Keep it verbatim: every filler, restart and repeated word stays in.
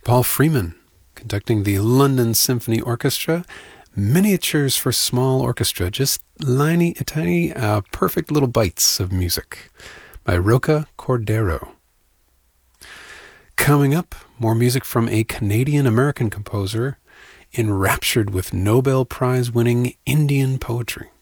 Paul Freeman, conducting the London Symphony Orchestra, Miniatures for Small Orchestra, just tiny, tiny, uh, perfect little bites of music by Roca Cordero. Coming up, more music from a Canadian-American composer enraptured with Nobel Prize-winning Indian poetry.